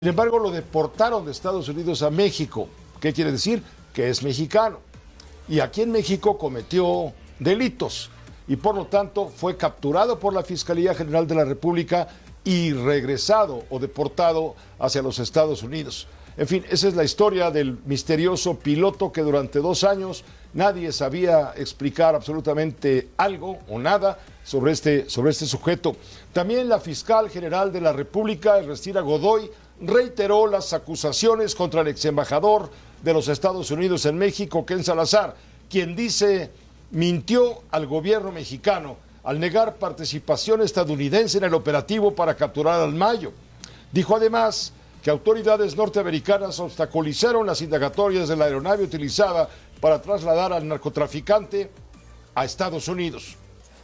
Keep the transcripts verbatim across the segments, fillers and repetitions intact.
Sin embargo, lo deportaron de Estados Unidos a México. ¿Qué quiere decir? Que es mexicano. Y aquí en México cometió delitos y por lo tanto fue capturado por la Fiscalía General de la República y regresado o deportado hacia los Estados Unidos. En fin, esa es la historia del misterioso piloto que durante dos años nadie sabía explicar absolutamente algo o nada sobre este, sobre este sujeto. También la fiscal general de la República, Ernestina Godoy, reiteró las acusaciones contra el ex embajador de los Estados Unidos en México, Ken Salazar, quien dice mintió al gobierno mexicano al negar participación estadounidense en el operativo para capturar al Mayo. Dijo además que autoridades norteamericanas obstaculizaron las indagatorias de la aeronave utilizada para trasladar al narcotraficante a Estados Unidos.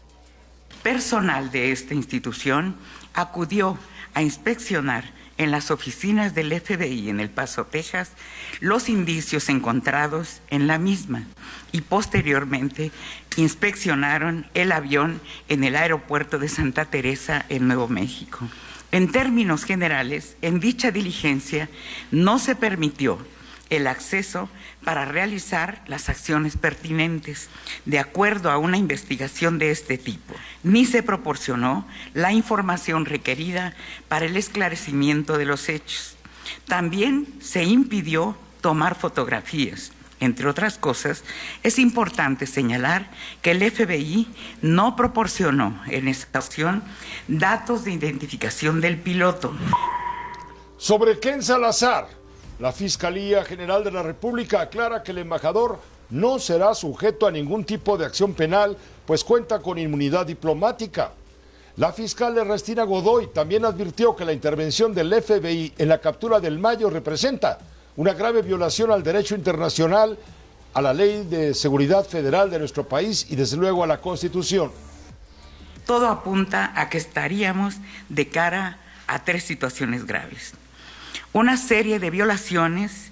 Personal de esta institución acudió a inspeccionar en las oficinas del F B I en El Paso, Texas, los indicios encontrados en la misma y posteriormente inspeccionaron el avión en el aeropuerto de Santa Teresa en Nuevo México. En términos generales, en dicha diligencia no se permitió el acceso para realizar las acciones pertinentes de acuerdo a una investigación de este tipo, ni se proporcionó la información requerida para el esclarecimiento de los hechos. También se impidió tomar fotografías. Entre otras cosas, es importante señalar que el F B I no proporcionó en esta ocasión datos de identificación del piloto. Sobre Ken Salazar, la Fiscalía General de la República aclara que el embajador no será sujeto a ningún tipo de acción penal, pues cuenta con inmunidad diplomática. La fiscal Ernestina Godoy también advirtió que la intervención del F B I en la captura del Mayo representa una grave violación al derecho internacional, a la Ley de Seguridad Federal de nuestro país y desde luego a la Constitución. Todo apunta a que estaríamos de cara a tres situaciones graves. Una serie de violaciones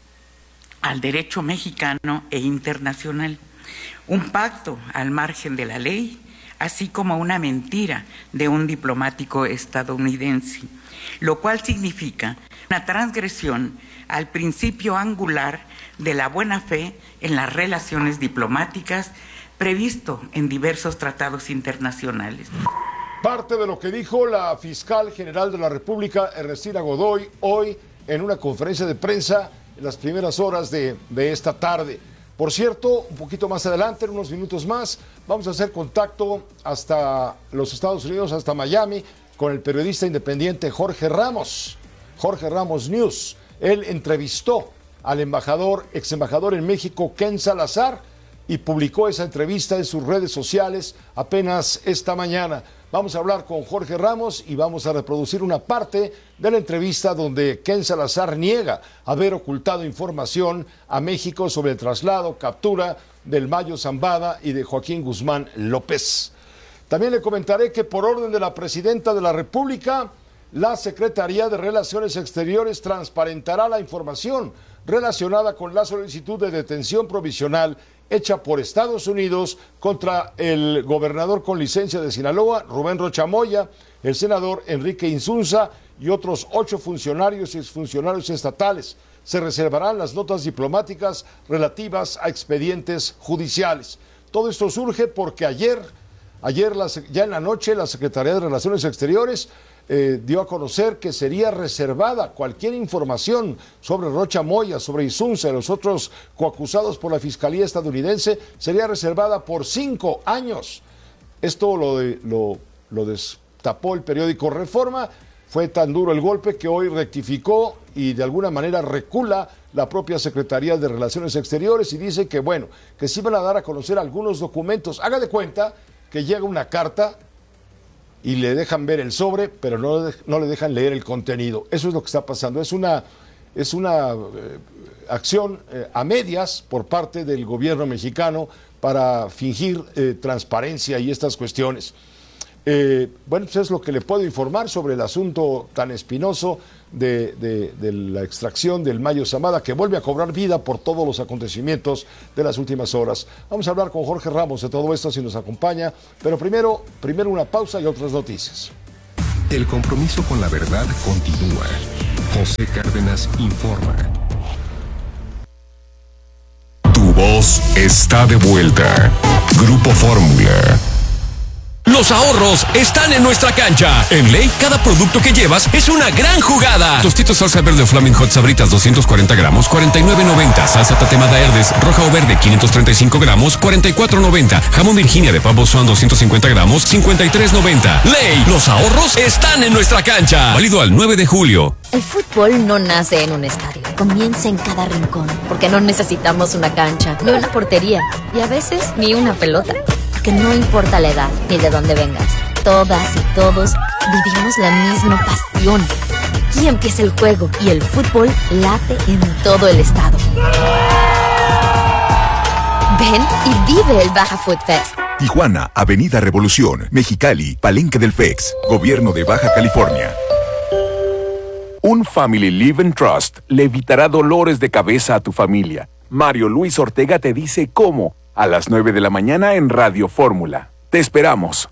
al derecho mexicano e internacional, un pacto al margen de la ley, así como una mentira de un diplomático estadounidense, lo cual significa una transgresión al principio angular de la buena fe en las relaciones diplomáticas previsto en diversos tratados internacionales. Parte de lo que dijo la fiscal general de la República, Ernestina Godoy, hoy en una conferencia de prensa en las primeras horas de, de esta tarde. Por cierto, un poquito más adelante, en unos minutos más, vamos a hacer contacto hasta los Estados Unidos, hasta Miami, con el periodista independiente Jorge Ramos, Jorge Ramos News. Él entrevistó al embajador, ex embajador en México, Ken Salazar, y publicó esa entrevista en sus redes sociales apenas esta mañana. Vamos a hablar con Jorge Ramos y vamos a reproducir una parte de la entrevista donde Ken Salazar niega haber ocultado información a México sobre el traslado, captura del Mayo Zambada y de Joaquín Guzmán López. También le comentaré que por orden de la Presidenta de la República, la Secretaría de Relaciones Exteriores transparentará la información relacionada con la solicitud de detención provisional hecha por Estados Unidos contra el gobernador con licencia de Sinaloa, Rubén Rocha Moya, el senador Enrique Insunza y otros ocho funcionarios y exfuncionarios estatales. Se reservarán las notas diplomáticas relativas a expedientes judiciales. Todo esto surge porque ayer, ayer la, ya en la noche, la Secretaría de Relaciones Exteriores Eh, dio a conocer que sería reservada cualquier información sobre Rocha Moya, sobre Insunza y los otros coacusados por la Fiscalía estadounidense, sería reservada por cinco años. Esto lo, de, lo, lo destapó el periódico Reforma. Fue tan duro el golpe que hoy rectificó y de alguna manera recula la propia Secretaría de Relaciones Exteriores y dice que, bueno, que sí van a dar a conocer algunos documentos. Haga de cuenta que llega una carta y le dejan ver el sobre, pero no, no le dejan leer el contenido. Eso es lo que está pasando. Es una, es una eh, acción eh, a medias por parte del gobierno mexicano para fingir eh, transparencia y estas cuestiones. Eh, bueno, pues es lo que le puedo informar sobre el asunto tan espinoso de, de, de la extracción del Mayo Zambada, que vuelve a cobrar vida por todos los acontecimientos de las últimas horas. Vamos a hablar con Jorge Ramos de todo esto si nos acompaña, pero primero, primero una pausa y otras noticias. El compromiso con la verdad continúa. José Cárdenas informa. Tu voz está de vuelta. Grupo Fórmula. Los ahorros están en nuestra cancha. En Ley, cada producto que llevas es una gran jugada. Tostitos salsa verde Flaming Hot Sabritas doscientos cuarenta gramos, cuarenta y nueve noventa. Salsa tatemada Herdes roja o verde quinientos treinta y cinco gramos, cuarenta y cuatro noventa. Jamón Virginia de pavo Swan doscientos cincuenta gramos, cincuenta y tres noventa. Ley, los ahorros están en nuestra cancha. Válido al nueve de julio. El fútbol no nace en un estadio, comienza en cada rincón, porque no necesitamos una cancha, ni una portería, y a veces ni una pelota. Que no importa la edad ni de dónde vengas, todas y todos vivimos la misma pasión. Aquí empieza el juego y el fútbol late en todo el estado. Ven y vive el Baja Food Fest. Tijuana, Avenida Revolución, Mexicali, Palenque del F E X, Gobierno de Baja California. Un Family Live and Trust le evitará dolores de cabeza a tu familia. Mario Luis Ortega te dice cómo. A las nueve de la mañana en Radio Fórmula. Te esperamos.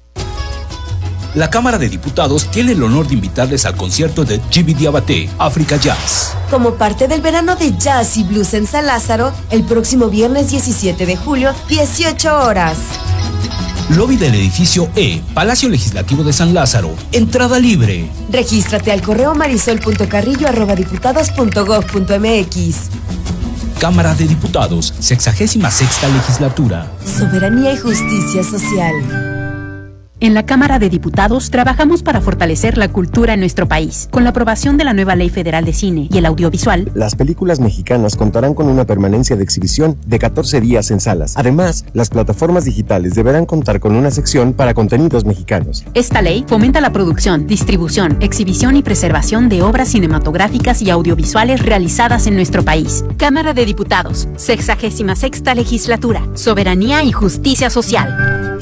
La Cámara de Diputados tiene el honor de invitarles al concierto de G B Diabaté, Africa Jazz. Como parte del verano de Jazz y Blues en San Lázaro, el próximo viernes diecisiete de julio, dieciocho horas. Lobby del edificio E, Palacio Legislativo de San Lázaro. Entrada libre. Regístrate al correo marisol punto carrillo arroba diputados punto gob punto mx. Cámara de Diputados, sexagésima sexta legislatura. Soberanía y justicia social. En la Cámara de Diputados trabajamos para fortalecer la cultura en nuestro país. Con la aprobación de la nueva Ley Federal de Cine y el Audiovisual, las películas mexicanas contarán con una permanencia de exhibición de catorce días en salas. Además, las plataformas digitales deberán contar con una sección para contenidos mexicanos. Esta ley fomenta la producción, distribución, exhibición y preservación de obras cinematográficas y audiovisuales realizadas en nuestro país. Cámara de Diputados, sexagésima sexta legislatura. Soberanía y justicia social.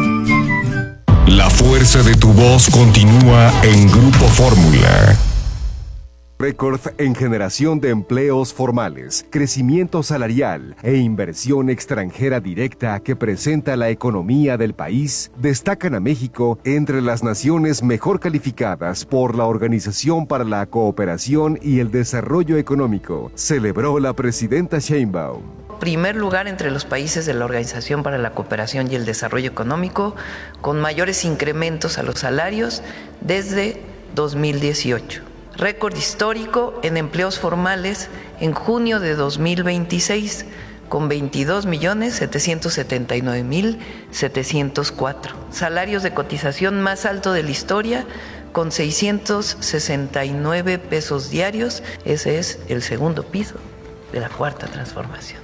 La fuerza de tu voz continúa en Grupo Fórmula. Récord en generación de empleos formales, crecimiento salarial e inversión extranjera directa que presenta la economía del país, destacan a México entre las naciones mejor calificadas por la Organización para la Cooperación y el Desarrollo Económico, celebró la presidenta Sheinbaum. Primer lugar entre los países de la Organización para la Cooperación y el Desarrollo Económico, con mayores incrementos a los salarios desde dos mil dieciocho. Récord histórico en empleos formales en junio de dos mil veintiséis, con veintidós millones setecientos setenta y nueve mil setecientos cuatro. Salarios de cotización más alto de la historia, con seiscientos sesenta y nueve pesos diarios. Ese es el segundo piso de la cuarta transformación.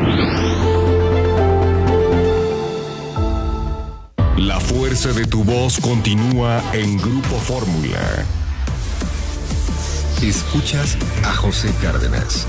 La fuerza de tu voz continúa en Grupo Fórmula. Escuchas a José Cárdenas.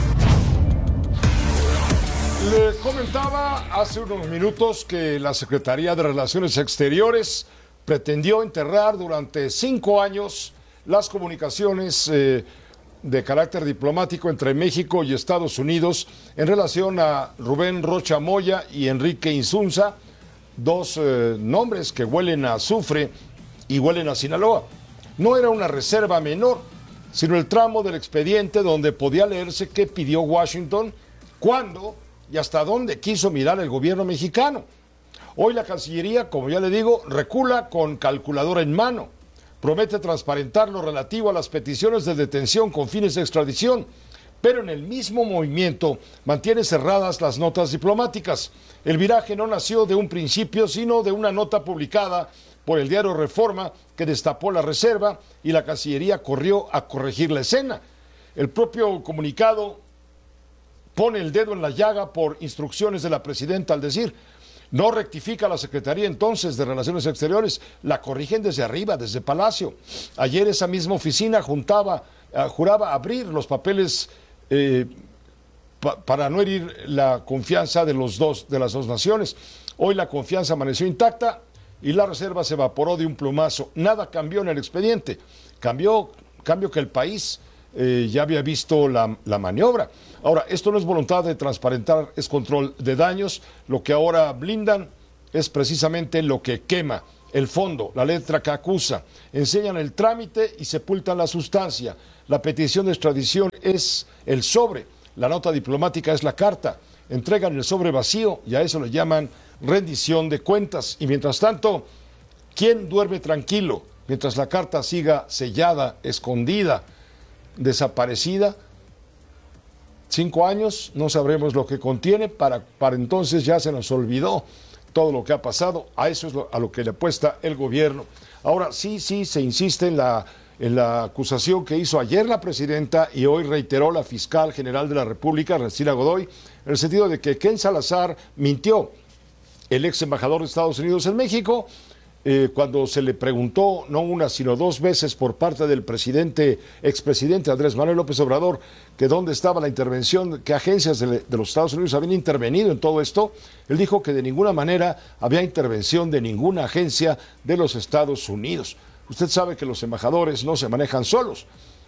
Le comentaba hace unos minutos que la Secretaría de Relaciones Exteriores pretendió enterrar durante cinco años las comunicaciones eh, de carácter diplomático entre México y Estados Unidos en relación a Rubén Rocha Moya y Enrique Insunza, dos eh, nombres que huelen a azufre y huelen a Sinaloa. No era una reserva menor, sino el tramo del expediente donde podía leerse qué pidió Washington, cuándo y hasta dónde quiso mirar el gobierno mexicano. Hoy la Cancillería, como ya le digo, recula con calculadora en mano. Promete transparentar lo relativo a las peticiones de detención con fines de extradición, pero en el mismo movimiento mantiene cerradas las notas diplomáticas. El viraje no nació de un principio, sino de una nota publicada por el diario Reforma que destapó la reserva y la Cancillería corrió a corregir la escena. El propio comunicado pone el dedo en la llaga por instrucciones de la presidenta al decir: no rectifica la Secretaría entonces de Relaciones Exteriores, la corrigen desde arriba, desde Palacio. Ayer esa misma oficina juntaba, uh, juraba abrir los papeles eh, pa para no herir la confianza de, los dos, de las dos naciones. Hoy la confianza amaneció intacta y la reserva se evaporó de un plumazo. Nada cambió en el expediente, cambió, cambió que el país eh, ya había visto la, la maniobra. Ahora, esto no es voluntad de transparentar, es control de daños. Lo que ahora blindan es precisamente lo que quema el fondo, la letra que acusa, enseñan el trámite y sepultan la sustancia. La petición de extradición es el sobre, la nota diplomática es la carta, entregan el sobre vacío y a eso le llaman rendición de cuentas. Y mientras tanto, ¿quién duerme tranquilo mientras la carta siga sellada, escondida, desaparecida? Cinco años, no sabremos lo que contiene, para, para entonces ya se nos olvidó todo lo que ha pasado. A eso es lo, a lo que le apuesta el gobierno. Ahora sí, sí, se insiste en la, en la acusación que hizo ayer la presidenta y hoy reiteró la fiscal general de la República, Ernestina Godoy, en el sentido de que Ken Salazar mintió. El ex embajador de Estados Unidos en México, eh, cuando se le preguntó no una sino dos veces por parte del presidente, expresidente Andrés Manuel López Obrador, que dónde estaba la intervención, qué agencias de, de los Estados Unidos habían intervenido en todo esto, él dijo que de ninguna manera había intervención de ninguna agencia de los Estados Unidos. Usted sabe que los embajadores no se manejan solos.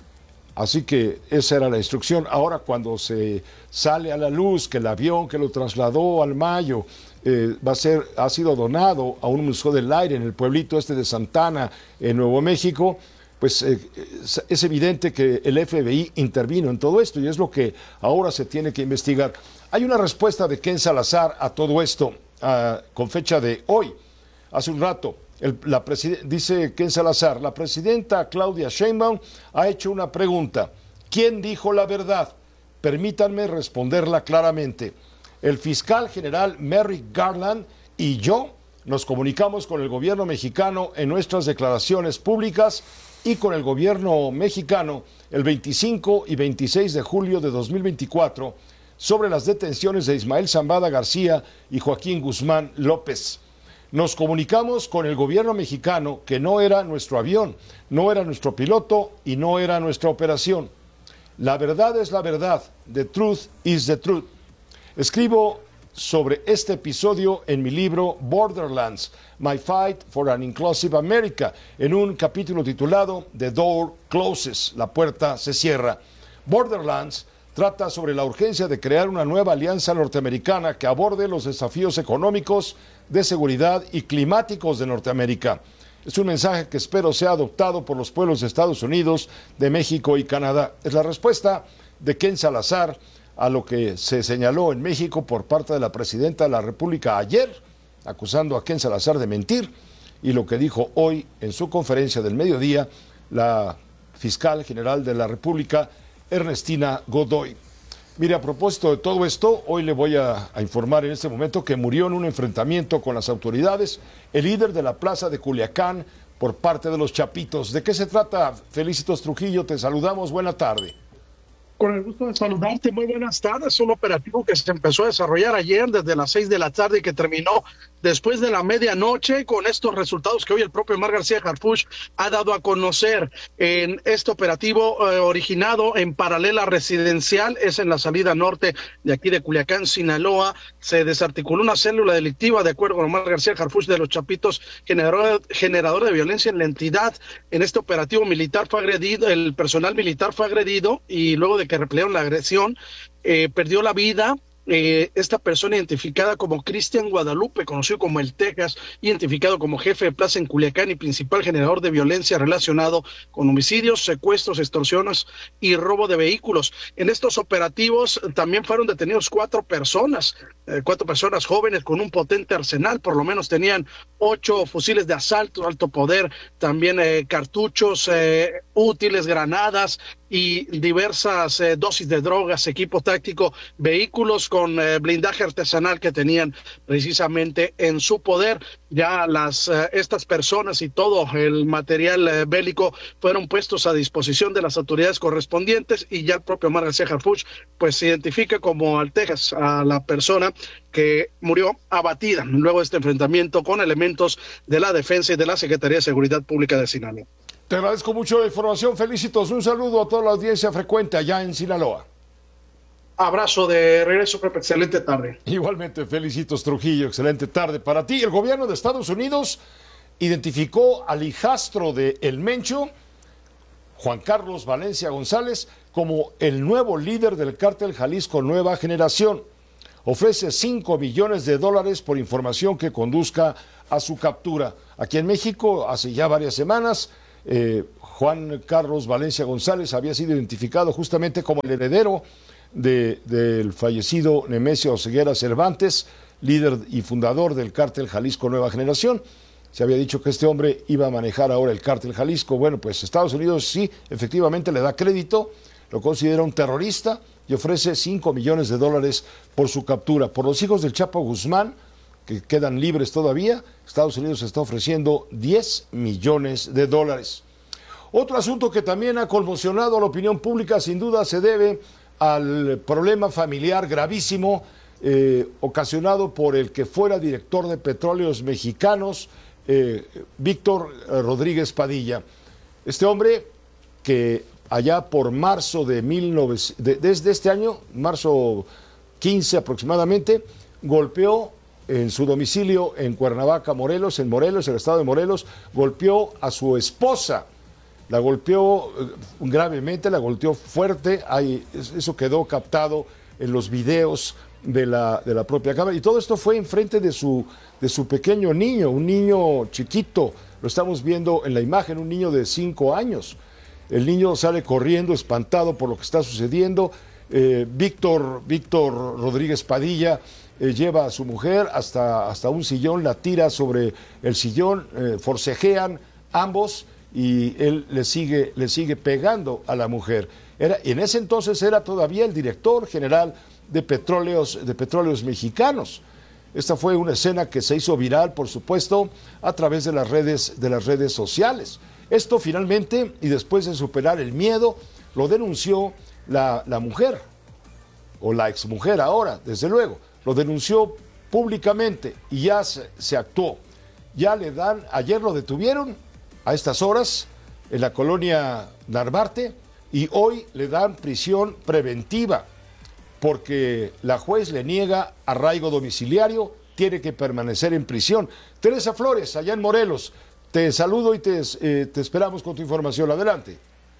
Así que esa era la instrucción. Ahora, cuando se sale a la luz que el avión que lo trasladó al Mayo eh, va a ser, ha sido donado a un museo del aire en el pueblito este de Santana, en Nuevo México, pues eh, es evidente que el F B I intervino en todo esto y es lo que ahora se tiene que investigar. Hay una respuesta de Ken Salazar a todo esto, uh, con fecha de hoy, hace un rato. El, la dice Ken Salazar, la presidenta Claudia Sheinbaum ha hecho una pregunta. ¿Quién dijo la verdad? Permítanme responderla claramente. El fiscal general Merrick Garland y yo nos comunicamos con el gobierno mexicano en nuestras declaraciones públicas y con el gobierno mexicano el veinticinco y veintiséis de julio de dos mil veinticuatro sobre las detenciones de Ismael Zambada García y Joaquín Guzmán López. Nos comunicamos con el gobierno mexicano que no era nuestro avión, no era nuestro piloto y no era nuestra operación. La verdad es la verdad. The truth is the truth. Escribo sobre este episodio en mi libro Borderlands, My Fight for an Inclusive America, en un capítulo titulado The Door Closes, la puerta se cierra. Borderlands trata sobre la urgencia de crear una nueva alianza norteamericana que aborde los desafíos económicos, de seguridad y climáticos de Norteamérica. Es un mensaje que espero sea adoptado por los pueblos de Estados Unidos, de México y Canadá. Es la respuesta de Ken Salazar a lo que se señaló en México por parte de la presidenta de la República ayer, acusando a Ken Salazar de mentir, y lo que dijo hoy en su conferencia del mediodía la fiscal general de la República, Ernestina Godoy. Mire, a propósito de todo esto, hoy le voy a, a informar en este momento que murió en un enfrentamiento con las autoridades el líder de la plaza de Culiacán por parte de los Chapitos. ¿De qué se trata? Felicitos Trujillo, te saludamos, buena tarde. Con el gusto de saludarte, muy buenas tardes. Un operativo que se empezó a desarrollar ayer desde las seis de la tarde y que terminó después de la medianoche con estos resultados que hoy el propio Omar García Harfuch ha dado a conocer. En este operativo eh, originado en Paralela Residencial, es en la salida norte de aquí de Culiacán, Sinaloa, se desarticuló una célula delictiva, de acuerdo con Omar García Harfuch, de los Chapitos, generador, generador de violencia en la entidad. En este operativo militar fue agredido, el personal militar fue agredido y luego de que repelieron la agresión, eh, perdió la vida. Eh, esta persona identificada como Cristian Guadalupe, conocido como el Texas, identificado como jefe de plaza en Culiacán y principal generador de violencia relacionado con homicidios, secuestros, extorsiones y robo de vehículos. En estos operativos también fueron detenidos cuatro personas, eh, cuatro personas jóvenes con un potente arsenal, por lo menos tenían ocho fusiles de asalto, alto poder, también eh, cartuchos eh, útiles, granadas y diversas eh, dosis de drogas, equipo táctico, vehículos con eh, blindaje artesanal que tenían precisamente en su poder. Ya las eh, estas personas y todo el material eh, bélico fueron puestos a disposición de las autoridades correspondientes y ya el propio Omar García Harfuch pues se identifica como al Texas, a la persona que murió abatida luego de este enfrentamiento con elementos de la defensa y de la Secretaría de Seguridad Pública de Sinaloa. Te agradezco mucho la información, Felicitos. Un saludo a toda la audiencia frecuente allá en Sinaloa. Abrazo de regreso, Pepe. Excelente tarde. Igualmente, Felicitos Trujillo. Excelente tarde para ti. El gobierno de Estados Unidos identificó al hijastro de El Mencho, Juan Carlos Valencia González, como el nuevo líder del cártel Jalisco Nueva Generación. Ofrece cinco millones de dólares por información que conduzca a su captura. Aquí en México, hace ya varias semanas, eh, Juan Carlos Valencia González había sido identificado justamente como el heredero de, del fallecido Nemesio Oseguera Cervantes, líder y fundador del cártel Jalisco Nueva Generación. Se había dicho que este hombre iba a manejar ahora el cártel Jalisco. Bueno, pues Estados Unidos sí, efectivamente le da crédito, lo considera un terrorista y ofrece cinco millones de dólares por su captura. Por los hijos del Chapo Guzmán, que quedan libres todavía, Estados Unidos está ofreciendo diez millones de dólares. Otro asunto que también ha conmocionado a la opinión pública, sin duda, se debe al problema familiar gravísimo eh, ocasionado por el que fuera director de Petróleos Mexicanos, eh, Víctor Rodríguez Padilla. Este hombre que allá por marzo de, mil novecientos, de desde este año, marzo quince aproximadamente, golpeó en su domicilio en Cuernavaca, Morelos, en Morelos, el estado de Morelos, golpeó a su esposa. La golpeó gravemente, la golpeó fuerte, ahí, eso quedó captado en los videos de la, de la propia cámara, y todo esto fue enfrente de su, de su pequeño niño, un niño chiquito, lo estamos viendo en la imagen, un niño de cinco años. El niño sale corriendo, espantado por lo que está sucediendo. Eh, Víctor, Víctor Rodríguez Padilla eh, lleva a su mujer hasta, hasta un sillón, la tira sobre el sillón, eh, forcejean ambos, y él le sigue, le sigue pegando a la mujer. Era, en ese entonces era todavía el director general de Petróleos, de Petróleos Mexicanos. Esta fue una escena que se hizo viral, por supuesto, a través de las redes, de las redes sociales. Esto finalmente, y después de superar el miedo, lo denunció la, la mujer, o la exmujer ahora, desde luego. Lo denunció públicamente y ya se, se actuó. Ya le dan, ayer lo detuvieron a estas horas en la colonia Narvarte y hoy le dan prisión preventiva porque la juez le niega arraigo domiciliario, tiene que permanecer en prisión. Teresa Flores, allá en Morelos, te saludo y te, eh, te esperamos con tu información. Adelante.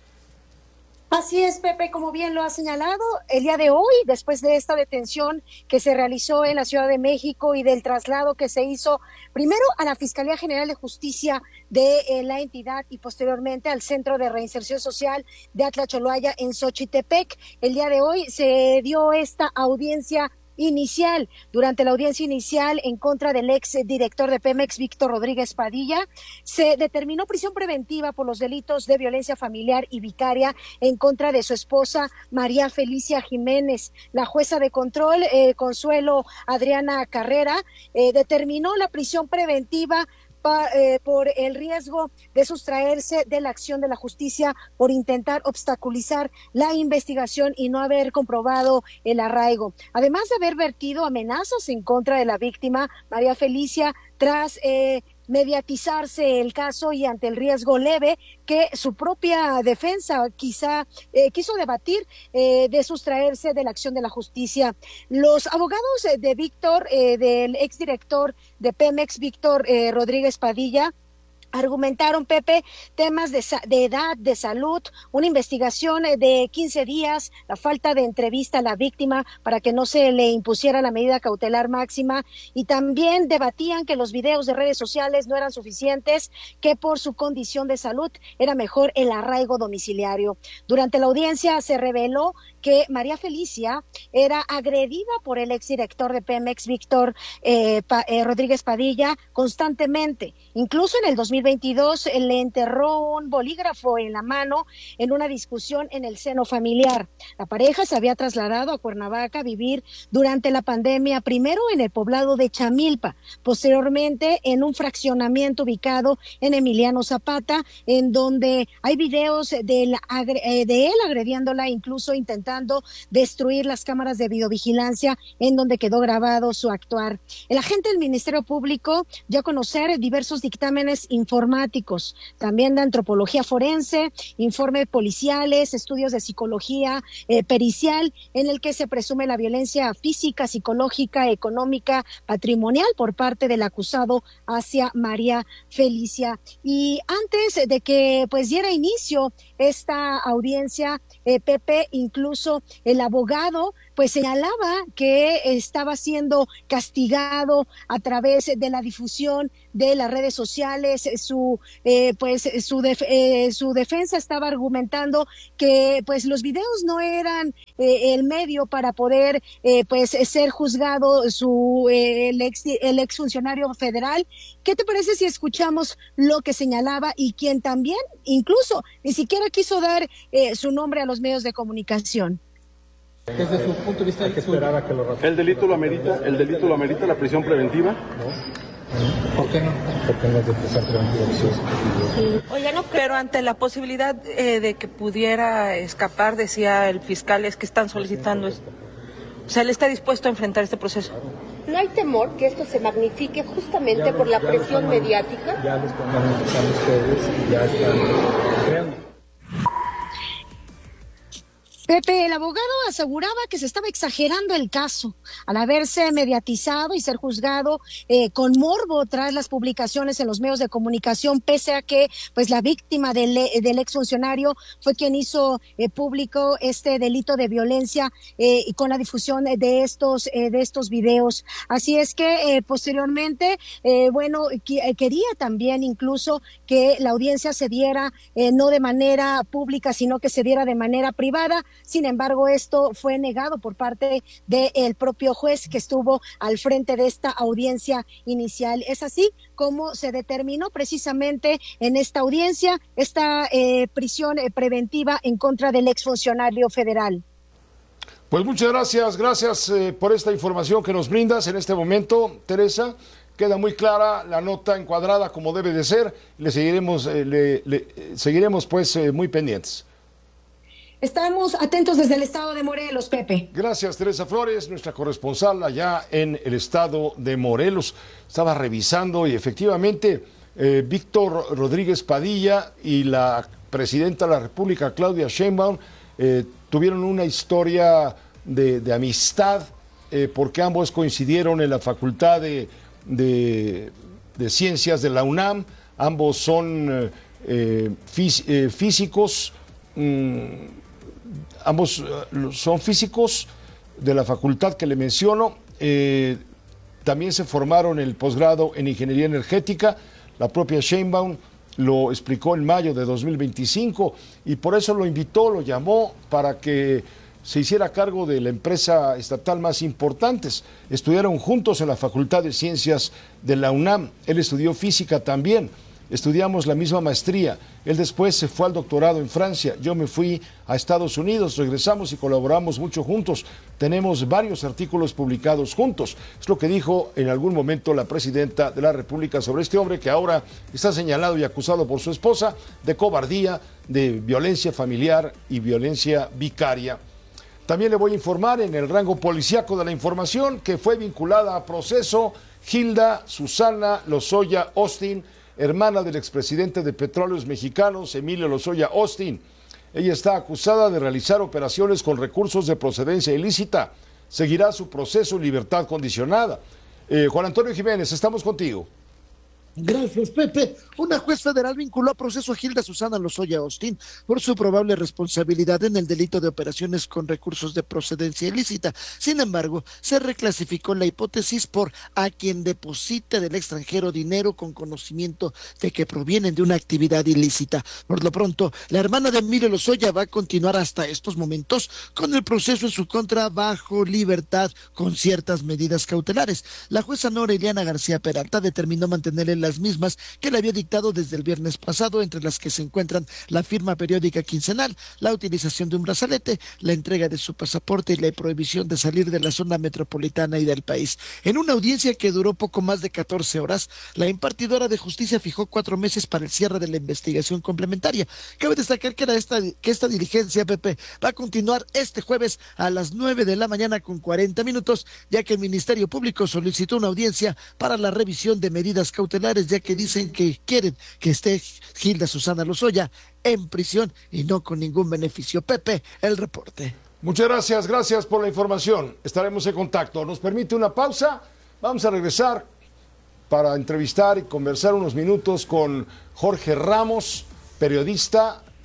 Así es, Pepe, como bien lo ha señalado, el día de hoy, después de esta detención que se realizó en la Ciudad de México y del traslado que se hizo primero a la Fiscalía General de Justicia de eh, la entidad y posteriormente al Centro de Reinserción Social de Atlacholoaya en Xochitepec, el día de hoy se dio esta audiencia inicial. Durante la audiencia inicial en contra del ex director de Pemex, Víctor Rodríguez Padilla, se determinó prisión preventiva por los delitos de violencia familiar y vicaria en contra de su esposa María Felicia Jiménez. La jueza de control, eh, Consuelo Adriana Carrera, eh, determinó la prisión preventiva Eh, por el riesgo de sustraerse de la acción de la justicia por intentar obstaculizar la investigación y no haber comprobado el arraigo. Además de haber vertido amenazas en contra de la víctima, María Felicia, tras eh, mediatizarse el caso y ante el riesgo leve que su propia defensa quizá eh, quiso debatir eh, de sustraerse de la acción de la justicia. Los abogados de Víctor, eh, del exdirector de Pemex, Víctor eh, Rodríguez Padilla, argumentaron, Pepe, temas de, de edad, de salud, una investigación de quince días, la falta de entrevista a la víctima para que no se le impusiera la medida cautelar máxima, y también debatían que los videos de redes sociales no eran suficientes, que por su condición de salud era mejor el arraigo domiciliario. Durante la audiencia se reveló que María Felicia era agredida por el exdirector de Pemex, Víctor eh, pa, eh, Rodríguez Padilla, constantemente. Incluso en el dos mil veintidós eh, le enterró un bolígrafo en la mano en una discusión en el seno familiar. La pareja se había trasladado a Cuernavaca a vivir durante la pandemia, primero en el poblado de Chamilpa, posteriormente en un fraccionamiento ubicado en Emiliano Zapata, en donde hay videos de, la, de él agrediéndola, incluso intentando destruir las cámaras de videovigilancia en donde quedó grabado su actuar. El agente del Ministerio Público dio a conocer diversos dictámenes informáticos, también de antropología forense, informes policiales, estudios de psicología eh, pericial, en el que se presume la violencia física, psicológica, económica, patrimonial por parte del acusado hacia María Felicia. Y antes de que pues diera inicio esta audiencia, eh, Pepe, incluso el abogado pues señalaba que estaba siendo castigado a través de la difusión de las redes sociales. Su eh, pues su def eh, su defensa estaba argumentando que pues los videos no eran eh, el medio para poder eh, pues ser juzgado su eh, el ex el exfuncionario federal. ¿Qué te parece si escuchamos lo que señalaba y quien también incluso ni siquiera quiso dar eh, su nombre a los medios de comunicación? Desde su punto de vista, que esperaba que lo el delito lo amerita, el delito lo amerita la prisión preventiva. ¿No? ¿Por qué no? Porque no es de prisión preventiva. Sí. Oiga, no, pero ante la posibilidad eh, de que pudiera escapar, decía el fiscal, es que están solicitando esto. O sea, él está dispuesto a enfrentar este proceso. ¿No hay temor que esto se magnifique justamente por la presión mediática? Ya lo están magnificando ustedes y ya están creando. Pepe, el abogado aseguraba que se estaba exagerando el caso al haberse mediatizado y ser juzgado eh, con morbo tras las publicaciones en los medios de comunicación, pese a que pues la víctima del, del exfuncionario fue quien hizo eh, público este delito de violencia eh, y con la difusión de estos eh, de estos videos. Así es que eh, posteriormente, eh, bueno, qu quería también incluso que la audiencia se diera eh, no de manera pública, sino que se diera de manera privada. Sin embargo, esto fue negado por parte del propio juez que estuvo al frente de esta audiencia inicial. Es así como se determinó precisamente en esta audiencia esta eh, prisión eh, preventiva en contra del exfuncionario federal. Pues muchas gracias, gracias eh, por esta información que nos brindas en este momento, Teresa. Queda muy clara la nota encuadrada como debe de ser. Le seguiremos, eh, le, le, seguiremos pues eh, muy pendientes. Estamos atentos desde el estado de Morelos, Pepe. Gracias, Teresa Flores, nuestra corresponsal allá en el estado de Morelos. Estaba revisando y efectivamente eh, Víctor Rodríguez Padilla y la presidenta de la República, Claudia Sheinbaum, eh, tuvieron una historia de, de amistad eh, porque ambos coincidieron en la Facultad de, de, de Ciencias de la UNAM. Ambos son eh, fís, eh, físicos. Mmm, Ambos son físicos de la facultad que le menciono. Eh, también se formaron en el posgrado en Ingeniería Energética. La propia Sheinbaum lo explicó en mayo de dos mil veinticinco y por eso lo invitó, lo llamó para que se hiciera cargo de la empresa estatal más importantes. Estudiaron juntos en la Facultad de Ciencias de la UNAM. Él estudió física también. Estudiamos la misma maestría. Él después se fue al doctorado en Francia. Yo me fui a Estados Unidos. Regresamos y colaboramos mucho juntos. Tenemos varios artículos publicados juntos. Es lo que dijo en algún momento la presidenta de la República sobre este hombre que ahora está señalado y acusado por su esposa de cobardía, de violencia familiar y violencia vicaria. También le voy a informar en el rango policíaco de la información que fue vinculada a proceso Hilda Susana Lozoya Austin, hermana del expresidente de Petróleos Mexicanos, Emilio Lozoya Austin. Ella está acusada de realizar operaciones con recursos de procedencia ilícita. Seguirá su proceso en libertad condicionada. Eh, Juan Antonio Jiménez, estamos contigo. Gracias, Pepe. Una juez federal vinculó a proceso a Hilda Susana Lozoya Austin por su probable responsabilidad en el delito de operaciones con recursos de procedencia ilícita. Sin embargo, se reclasificó la hipótesis por a quien deposite del extranjero dinero con conocimiento de que provienen de una actividad ilícita. Por lo pronto, la hermana de Emilio Lozoya va a continuar hasta estos momentos con el proceso en su contra bajo libertad con ciertas medidas cautelares. La jueza Nora Eliana García Peralta determinó mantener el las mismas que le había dictado desde el viernes pasado, entre las que se encuentran la firma periódica quincenal, la utilización de un brazalete, la entrega de su pasaporte y la prohibición de salir de la zona metropolitana y del país. En una audiencia que duró poco más de catorce horas, la impartidora de justicia fijó cuatro meses para el cierre de la investigación complementaria. Cabe destacar que, era esta, que esta diligencia, Pepe, va a continuar este jueves a las nueve de la mañana con cuarenta minutos, ya que el Ministerio Público solicitó una audiencia para la revisión de medidas cautelares, ya que dicen que quieren que esté Hilda Susana Lozoya en prisión y no con ningún beneficio. Pepe, el reporte. Muchas gracias, gracias por la información. Estaremos en contacto. ¿Nos permite una pausa? Vamos a regresar para entrevistar y conversar unos minutos con Jorge Ramos, periodista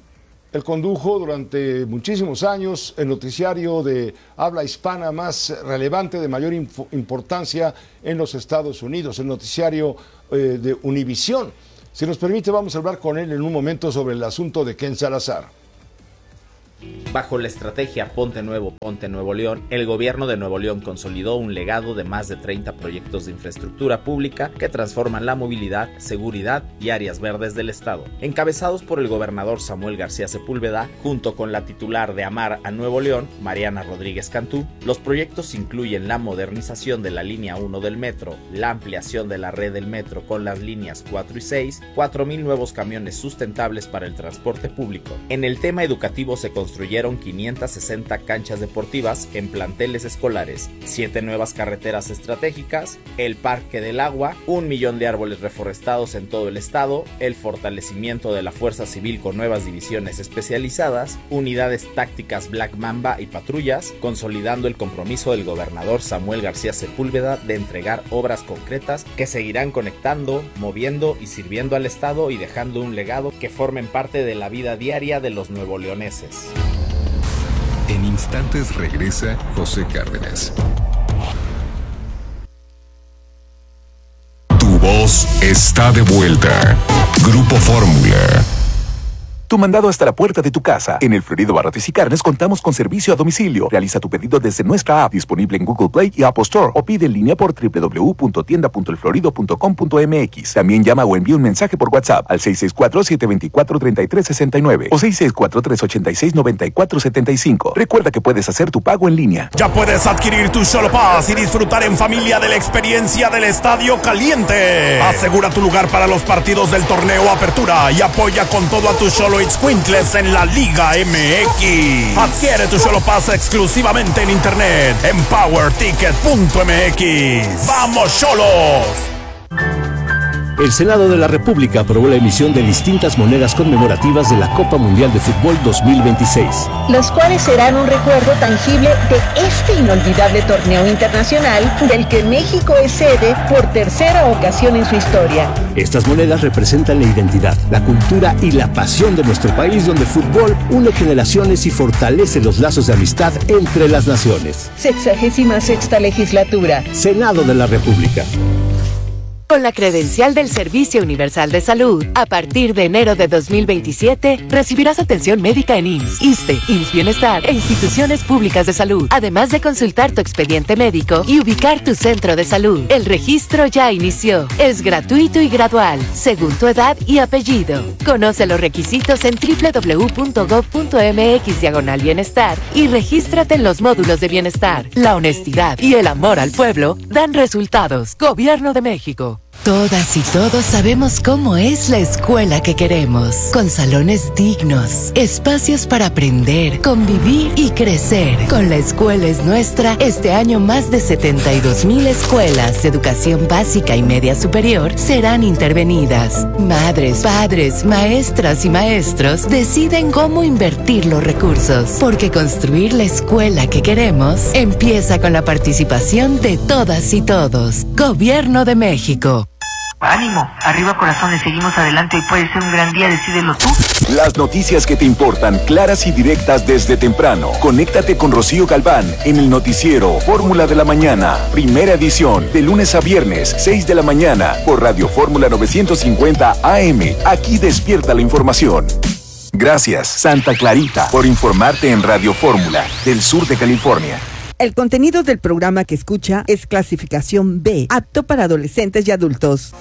Él condujo durante muchísimos años el noticiario de habla hispana más relevante, de mayor importancia en los Estados Unidos, el noticiario eh, de Univisión. Si nos permite, vamos a hablar con él en un momento sobre el asunto de Ken Salazar. Bajo la estrategia Ponte Nuevo, Ponte Nuevo León, el gobierno de Nuevo León consolidó un legado de más de treinta proyectos de infraestructura pública que transforman la movilidad, seguridad y áreas verdes del estado. Encabezados por el gobernador Samuel García Sepúlveda, junto con la titular de Amar a Nuevo León, Mariana Rodríguez Cantú, los proyectos incluyen la modernización de la línea uno del metro, la ampliación de la red del metro con las líneas cuatro y seis, cuatro mil nuevos camiones sustentables para el transporte público. En el tema educativo se construyó Construyeron quinientas sesenta canchas deportivas en planteles escolares, siete nuevas carreteras estratégicas, el Parque del Agua, un millón de árboles reforestados en todo el estado, el fortalecimiento de la Fuerza Civil con nuevas divisiones especializadas, unidades tácticas Black Mamba y patrullas, consolidando el compromiso del gobernador Samuel García Sepúlveda de entregar obras concretas que seguirán conectando, moviendo y sirviendo al estado y dejando un legado que formen parte de la vida diaria de los nuevoleoneses. En instantes regresa José Cárdenas. Tu voz está de vuelta. Grupo Fórmula. Tu mandado hasta la puerta de tu casa. En el Florido Barrotes y Carnes contamos con servicio a domicilio. Realiza tu pedido desde nuestra app, disponible en Google Play y Apple Store, o pide en línea por doble u doble u doble u punto tienda punto el florido punto com punto m x. También llama o envía un mensaje por WhatsApp al seis seis cuatro, siete dos cuatro, tres tres seis nueve o seis seis cuatro, tres ocho seis, nueve cuatro siete cinco. Recuerda que puedes hacer tu pago en línea. Ya puedes adquirir tu Solo Pass y disfrutar en familia de la experiencia del Estadio Caliente. Asegura tu lugar para los partidos del torneo Apertura y apoya con todo a tus Solo Itzcuintles en la Liga M X. Adquiere tu Solo Pass exclusivamente en internet en power ticket punto m x. ¡Vamos, Xolos! El Senado de la República aprobó la emisión de distintas monedas conmemorativas de la Copa Mundial de Fútbol dos mil veintiséis. Las cuales serán un recuerdo tangible de este inolvidable torneo internacional del que México es sede por tercera ocasión en su historia. Estas monedas representan la identidad, la cultura y la pasión de nuestro país, donde el fútbol une generaciones y fortalece los lazos de amistad entre las naciones. Sexagésima sexta legislatura. Senado de la República. Con la credencial del Servicio Universal de Salud, a partir de enero de dos mil veintisiete, recibirás atención médica en I M S S, ISSSTE, I M S S Bienestar e instituciones públicas de salud, además de consultar tu expediente médico y ubicar tu centro de salud. El registro ya inició. Es gratuito y gradual, según tu edad y apellido. Conoce los requisitos en doble u doble u doble u punto gob punto m x diagonal bienestar y regístrate en los módulos de bienestar. La honestidad y el amor al pueblo dan resultados. Gobierno de México. Todas y todos sabemos cómo es la escuela que queremos, con salones dignos, espacios para aprender, convivir y crecer. Con La Escuela es Nuestra, este año más de setenta y dos mil escuelas de educación básica y media superior serán intervenidas. Madres, padres, maestras y maestros deciden cómo invertir los recursos, porque construir la escuela que queremos empieza con la participación de todas y todos. Gobierno de México. Ánimo, arriba corazones, seguimos adelante y puede ser un gran día, decídelo tú. Las noticias que te importan, claras y directas desde temprano. Conéctate con Rocío Galván en el noticiero Fórmula de la Mañana, primera edición, de lunes a viernes, seis de la mañana, por Radio Fórmula novecientos cincuenta A M. Aquí despierta la información. Gracias, Santa Clarita, por informarte en Radio Fórmula, del sur de California. El contenido del programa que escucha es clasificación B, apto para adolescentes y adultos.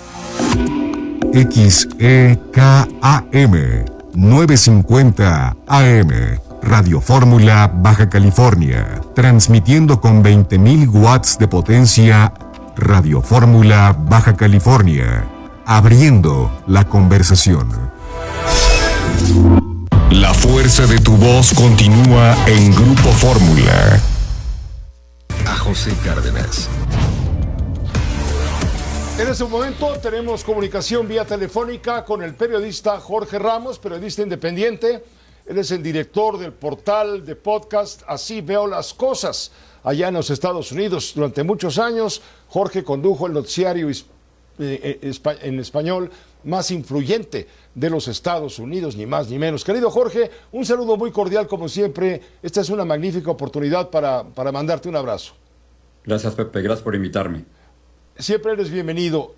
X E K A M novecientos cincuenta A M, Radio Fórmula, Baja California, transmitiendo con veinte mil watts de potencia. Radio Fórmula, Baja California, abriendo la conversación. La fuerza de tu voz continúa en Grupo Fórmula. A José Cárdenas. En este momento tenemos comunicación vía telefónica con el periodista Jorge Ramos, periodista independiente. Él es el director del portal de podcast Así Veo las Cosas, allá en los Estados Unidos. Durante muchos años, Jorge condujo el noticiario eh, en español más influyente de los Estados Unidos, ni más ni menos. Querido Jorge, un saludo muy cordial como siempre. Esta es una magnífica oportunidad para, para mandarte un abrazo. Gracias, Pepe, gracias por invitarme. Siempre eres bienvenido.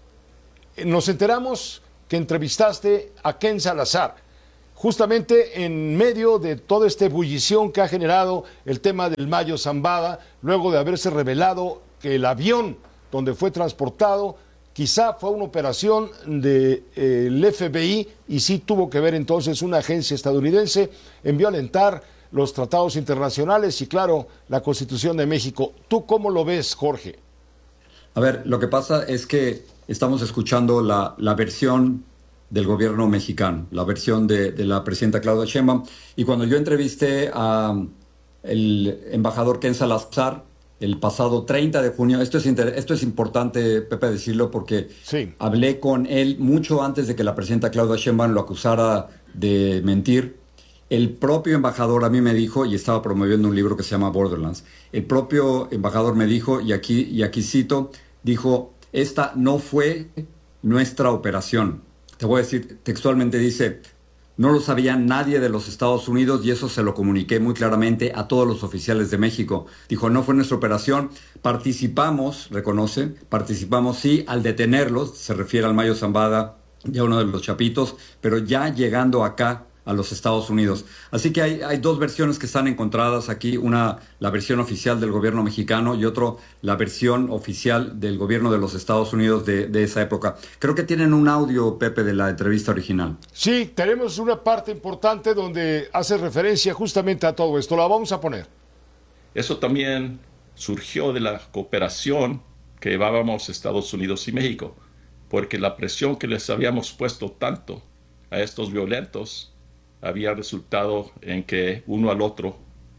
Nos enteramos que entrevistaste a Ken Salazar, justamente en medio de toda esta ebullición que ha generado el tema del Mayo Zambada, luego de haberse revelado que el avión donde fue transportado quizá fue una operación del eh, F B I y sí tuvo que ver entonces una agencia estadounidense en violentar los tratados internacionales y, claro, la Constitución de México. ¿Tú cómo lo ves, Jorge? A ver, lo que pasa es que estamos escuchando la, la versión del gobierno mexicano, la versión de, de la presidenta Claudia Sheinbaum, y cuando yo entrevisté al embajador Ken Salazar el pasado treinta de junio, esto es, inter, esto es importante, Pepe, decirlo, porque sí. hablé con él mucho antes de que la presidenta Claudia Sheinbaum lo acusara de mentir. El propio embajador a mí me dijo, y estaba promoviendo un libro que se llama Borderlands, el propio embajador me dijo, y aquí, y aquí cito, dijo, esta no fue nuestra operación. Te voy a decir, textualmente dice, no lo sabía nadie de los Estados Unidos y eso se lo comuniqué muy claramente a todos los oficiales de México. Dijo, no fue nuestra operación, participamos, reconoce, participamos sí al detenerlos, se refiere al Mayo Zambada y a uno de los chapitos, pero ya llegando acá a los Estados Unidos. Así que hay, hay dos versiones que están encontradas aquí, una la versión oficial del gobierno mexicano y otro la versión oficial del gobierno de los Estados Unidos de, de esa época. Creo que tienen un audio, Pepe, de la entrevista original. Sí, tenemos una parte importante donde hace referencia justamente a todo esto. La vamos a poner. Eso también surgió de la cooperación que llevábamos Estados Unidos y México, porque la presión que les habíamos puesto tanto a estos violentos había resultado en que uno al otro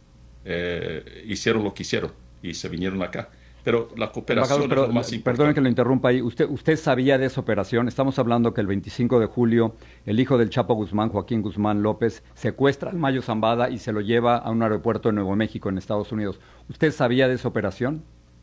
eh, hicieron lo que hicieron y se vinieron acá. Pero la cooperación pero, es lo más importante. Perdone que lo interrumpa ahí. ¿Usted, ¿Usted sabía de esa operación? Estamos hablando que el veinticinco de julio el hijo del Chapo Guzmán, Joaquín Guzmán López, secuestra al Mayo Zambada y se lo lleva a un aeropuerto de Nuevo México en Estados Unidos. ¿Usted sabía de esa operación?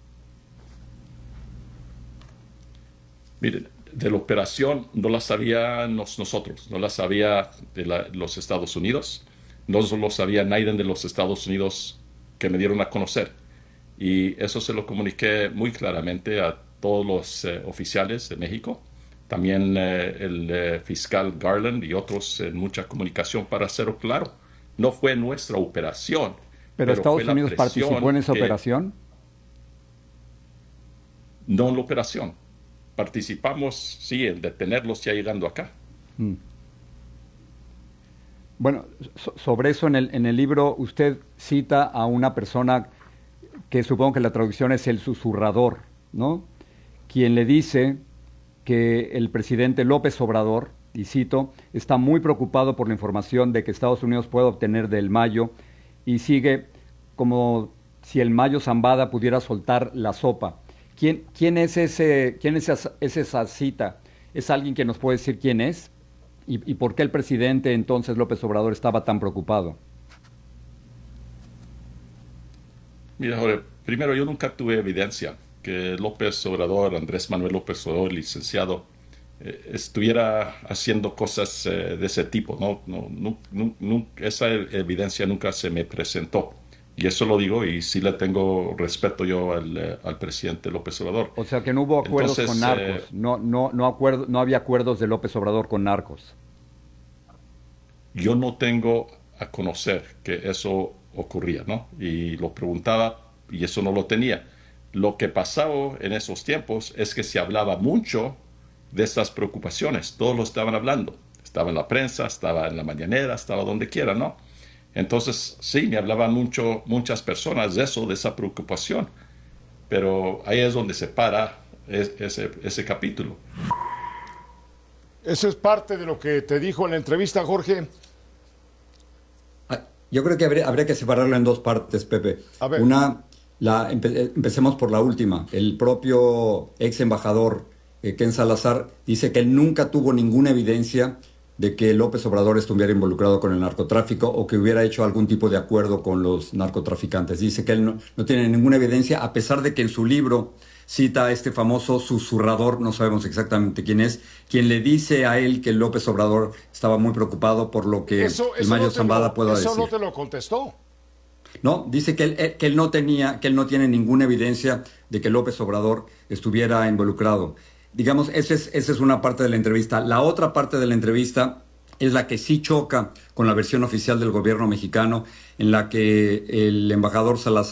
Miren, de la operación no la sabíamos nosotros, no la sabía de la, los Estados Unidos, no lo sabía nadie de los Estados Unidos que me dieron a conocer. Y eso se lo comuniqué muy claramente a todos los eh, oficiales de México, también eh, el eh, fiscal Garland y otros en mucha comunicación para hacerlo claro. No fue nuestra operación. ¿Pero, pero Estados Unidos participó en esa que, operación? No en la operación. Participamos, sí, en detenerlos ya llegando acá. Mm. Bueno, so, sobre eso en el, en el libro usted cita a una persona que supongo que la traducción es el susurrador, ¿no? Quien le dice que el presidente López Obrador, y cito, está muy preocupado por la información de que Estados Unidos puede obtener del Mayo y sigue como si el Mayo Zambada pudiera soltar la sopa. ¿Quién, quién es ese, quién es esa, es esa cita? ¿Es alguien que nos puede decir quién es? ¿Y, y por qué el presidente entonces López Obrador estaba tan preocupado? Mira, Jorge, primero yo nunca tuve evidencia que López Obrador, Andrés Manuel López Obrador, licenciado, eh, estuviera haciendo cosas eh, de ese tipo. No, no, no, no, no, esa evidencia nunca se me presentó. Y eso lo digo y sí le tengo respeto yo al, eh, al presidente López Obrador. O sea que no hubo acuerdos Entonces, con narcos, eh, no, no, no, acuerdo, no había acuerdos de López Obrador con narcos. Yo no tengo a conocer que eso ocurría, ¿no? Y lo preguntaba y eso no lo tenía. Lo que pasaba en esos tiempos es que se hablaba mucho de estas preocupaciones. Todos lo estaban hablando. Estaba en la prensa, estaba en la mañanera, estaba donde quiera, ¿no? Entonces, sí, me hablaban mucho, muchas personas de eso, de esa preocupación. Pero ahí es donde se para ese, ese capítulo. Eso es parte de lo que te dijo en la entrevista, Jorge. Yo creo que habría, habría que separarlo en dos partes, Pepe. A ver. Una, la, empe, empecemos por la última. El propio ex embajador eh, Ken Salazar dice que él nunca tuvo ninguna evidencia de que López Obrador estuviera involucrado con el narcotráfico o que hubiera hecho algún tipo de acuerdo con los narcotraficantes. Dice que él no, no tiene ninguna evidencia, a pesar de que en su libro cita a este famoso susurrador, no sabemos exactamente quién es, quien le dice a él que López Obrador estaba muy preocupado por lo que eso, el eso Mayo no te Zambada lo, pueda eso decir. Eso no te lo contestó. No, dice que él, que él no tenía, que él no tiene ninguna evidencia de que López Obrador estuviera involucrado. Digamos, esa es, esa es una parte de la entrevista. La otra parte de la entrevista es la que sí choca con la versión oficial del gobierno mexicano, en la que el embajador Salazar